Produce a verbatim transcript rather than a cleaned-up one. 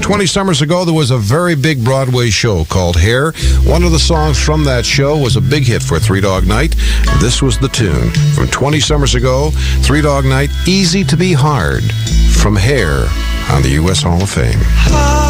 twenty summers ago, there was a very big Broadway show called Hair. One of the songs from that show was a big hit for Three Dog Night. This was the tune. From twenty summers ago, Three Dog Night, Easy to Be Hard, from Hair on the U S Hall of Fame.